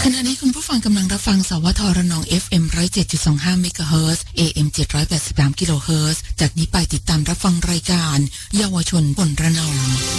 ขณะนี้คุณผู้ฟังกำลังรับฟังสวทระนอง FM 107.25 เมกะเฮิรตซ์ AM 783 กิโลเฮิรตซ์จากนี้ไปติดตามรับฟังรายการเยาวชนบนระนอง